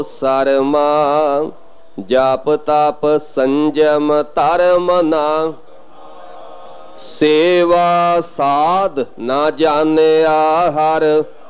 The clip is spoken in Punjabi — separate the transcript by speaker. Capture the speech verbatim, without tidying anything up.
Speaker 1: ਸਰਮਾ ਜਾਪ ਤਪ ਸੰਜਮ ਧਰਮ ਨਾ ਸੇਵਾ ਸਾਧ ਨਾ ਜਾਣਿਆ ਹਰ